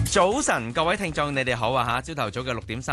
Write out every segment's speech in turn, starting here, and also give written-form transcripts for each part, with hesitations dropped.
早晨，各位聽眾，你哋好啊吓！朝頭早嘅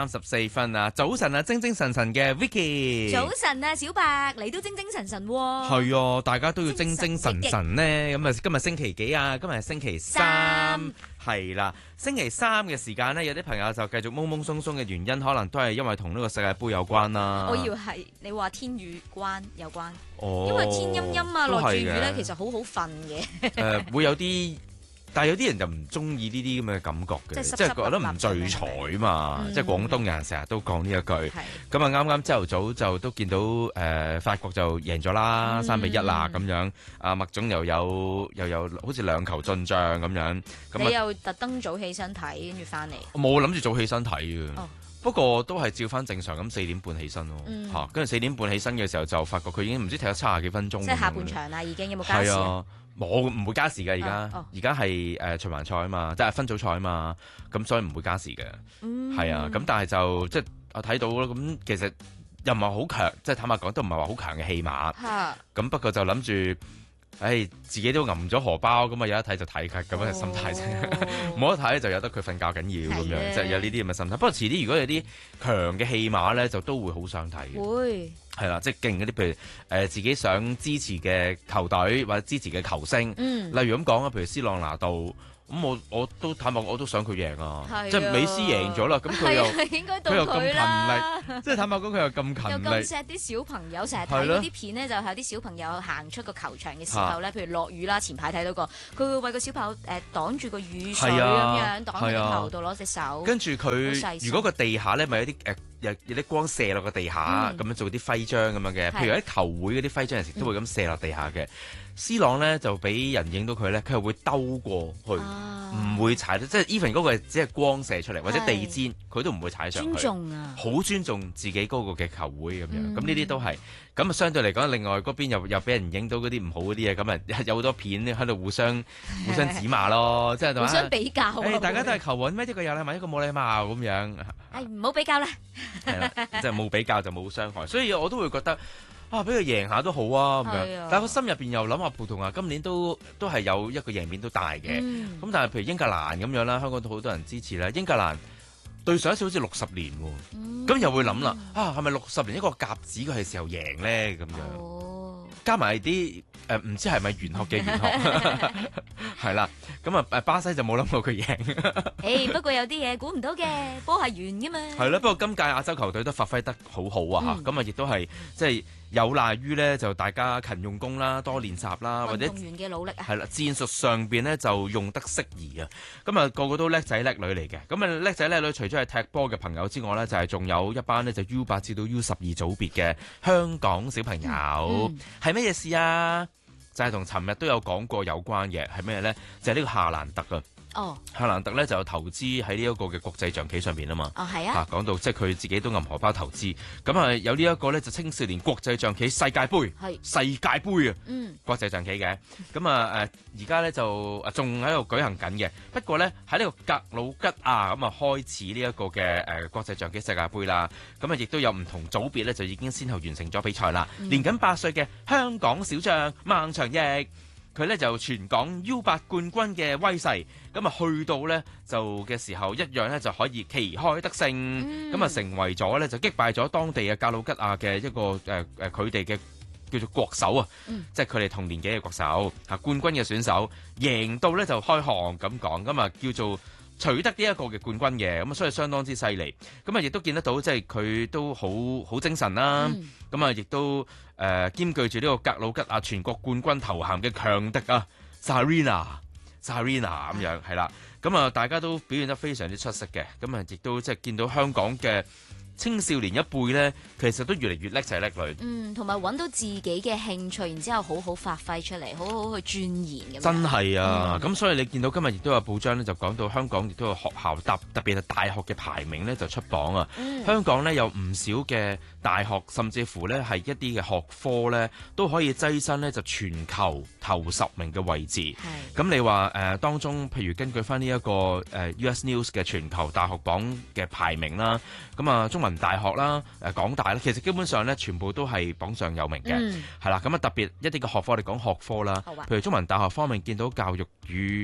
6:34啊！早晨啊，精精神神嘅 Vicky。 早晨啊，小白，你都精精神神喎。 係啊，大家都要精精神神呢。咁啊，今日星期幾啊？今日係星期三。係啦，星期三嘅時間呢，有啲朋友就繼續懵懵鬆鬆嘅原因，可能都係因為同呢個世界盃有關啦。 我以為係你話天雨關有關， 哦， 因為天陰陰啊，落住雨咧， 都係嘅其實好好瞓嘅。 會有啲。但係有啲人就唔中意呢啲咁嘅感覺嘅，即係覺得唔聚財嘛。即係廣東人成日都講呢一句。咁啊，啱啱朝頭早就都見到法國就贏咗啦，3-1啦咁樣。阿麥總又有好似2球進帳咁樣。 你又特登早起身睇，跟住翻嚟。 我冇諗住早起身睇嘅，不過都係照翻正常咁4點半起身咯。嚇，跟住4點半起身嘅時候就發覺佢已經唔知踢咗70幾分鐘。即係下半場啦，已經有冇加時啊？ 冇，唔會加時嘅而家係循環賽啊嘛，即係分組賽啊嘛，咁所以唔會加時嘅。係啊，咁但係就即係我睇到咯，咁其實又唔係好強，即係坦白講都唔係話好強嘅戲碼。咁不過就諗住，自己都揞咗荷包，咁啊有得睇就睇佢咁嘅心態啫。冇得睇就有得佢瞓覺緊要咁樣，即係有呢啲咁嘅心態。不過遲啲如果有啲強嘅戲碼咧，就都會好想睇嘅。會。係啦，即係勁嗰啲，譬如自己想支持嘅球隊或者支持嘅球星，例如咁講啊，譬如斯朗拿度，咁我都坦白我都想佢贏啊，即係美斯贏咗啦，咁佢又咁勤力，即係坦白講佢又咁勤力， 又咁錫啲小朋友，成日睇嗰啲片呢，就係啲小朋友行出個球場嘅時候咧，譬如落雨啦，前排睇到個，佢會為個小朋友擋住個雨水咁樣，擋喺個頭度攞隻手， 跟住佢如果個地下咧咪有啲有啲光射落個地下，咁樣做啲徽章咁樣嘅，譬如喺球會嗰啲徽章有時都會咁射落地下嘅。C 朗咧就俾人影到佢咧，佢係會兜過去，唔會踩到，即係 even 嗰個只係光射出嚟或者地氈，佢都唔會踩上去。尊重啊！好尊重自己嗰個嘅球會咁樣，咁呢啲都係。咁啊，相對嚟講，另外嗰邊又俾人影到嗰啲唔好嗰啲嘢，咁啊有好多片喺度互相指罵咯，即係互相比較。 大家都係球運咩？一個有禮貌，一個冇禮貌咁樣。 唔好比較啦。 係啦，即係冇比較就冇傷害，所以我都會覺得俾佢贏下都好啊咁樣。但係我心入邊又諗下葡萄牙今年都係有一個贏面都大嘅。咁但係譬如英格蘭咁樣啦，香港都好多人支持啦。英格蘭對上一次好似60年喎，咁又會諗啦，係咪60年一個甲子佢係時候贏咧咁樣？加埋啲唔知係咪玄學嘅玄學，係啦。咁啊巴西就冇諗過佢贏。 不過有啲嘢估唔到嘅，波係圓㗎嘛。係啦，不過今屆亞洲球隊都發揮得好好啊嚇，咁啊亦都係即係有賴於咧就大家勤用功啦，多練習啦，或者運動員嘅努力啊。 係啦，戰術上邊咧就用得適宜啊。咁啊個個都叻仔叻女嚟嘅。咁啊叻仔叻女除咗係踢波嘅朋友之外咧，就係仲有一班咧就 U8至到 U12組別嘅香港小朋友。係咩嘢事啊？就係同尋日都有講過有關嘅，係咩咧？就係呢個夏蘭特啊。夏蘭特咧就投資喺呢一個嘅國際象棋上邊啊嘛。 係啊。 講到即係佢自己都揞荷包投資，咁啊有呢一個咧就青少年國際象棋世界盃，世界盃啊，國際象棋嘅，咁啊而家咧就仲喺度舉行緊嘅。不過咧喺呢個格魯吉亞咁啊開始呢一個嘅國際象棋世界盃啦，咁啊亦都有唔同組別咧就已經先後完成咗比賽啦。年僅8歲嘅香港小將孟祥奕。佢咧就全港 U8 冠軍嘅威勢，咁啊去到咧就嘅時候一樣咧就可以旗開得勝，咁啊成為咗咧就擊敗咗當地嘅格魯吉亞嘅一個佢哋嘅叫做國手啊，即係佢哋同年紀嘅國手冠軍嘅選手，贏到咧就開行咁講，咁啊叫做取得呢一個嘅冠軍嘅，咁啊所以相當之犀利，咁啊亦都見得到即係佢都好精神啦，咁啊亦都兼具住呢個格魯吉亞全國冠軍頭銜嘅強敵啊 Sarina 咁樣係啦，咁啊大家都表現得非常之出色嘅，咁啊亦都即係見到香港嘅青少年一輩咧，其實都越嚟越叻仔叻女。 同埋揾到自己嘅興趣，然之後好好發揮出嚟，好好去鑽研咁。 真係啊！咁所以你見到今日亦都有報章咧，就講到香港亦都有學校特別係大學嘅排名咧就出榜啊。香港咧有唔少嘅大學，甚至乎咧係一啲嘅學科咧都可以躋身咧就全球頭10名嘅位置。咁你話當中，譬如根據翻呢一個US News 嘅全球大學榜嘅排名啦，咁啊中文大學啦、港大啦，其實基本上咧全部都係榜上有名嘅，係啦。咁啊特別一啲嘅學科，我哋講學科啦，譬如中文大學方面見到教育與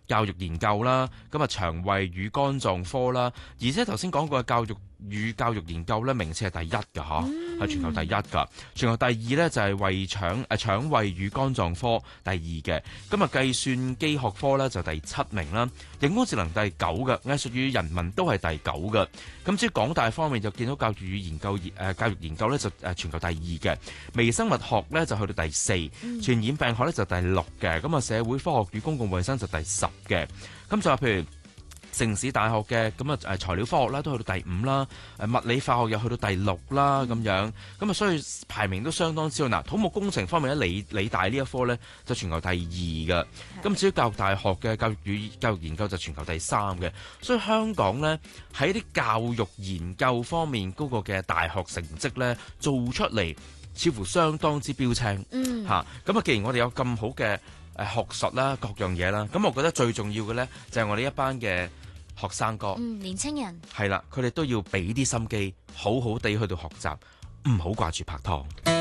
教育研究啦，咁啊腸胃與肝臟科啦，而且頭先講過嘅教育與教育研究咧，名次係第一㗎嚇，係全球第一㗎。全球第二咧就係腸胃與肝臟科第二嘅。咁啊計算機學科咧就第7名啦，人工智能第9嘅，藝術與人文都係第9嘅。咁至於港大方面就見到教育與教育研究咧就全球第2嘅，微生物學咧就去到第4，傳染病學咧就第6嘅。咁啊社會科學與公共衛生就第10嘅。咁就話譬如城市大學嘅咁啊材料科學啦，都去到第5啦，物理化學又去到第6啦咁樣，咁啊所以排名都相當之好。嗱，土木工程方面咧，理大呢一科咧就全球第2嘅，咁至於教育大學嘅教育與教育研究就全球第3嘅，所以香港咧喺啲教育研究方面嗰個嘅大學成績咧做出嚟，似乎相當之標青嚇。咁啊，既然我哋有咁好嘅學術啦，各樣嘢啦，咁我覺得最重要嘅咧就係我哋一班嘅學生哥， 年青人係啦，佢哋都要俾啲心機，好好地去到學習，唔好掛住拍拖。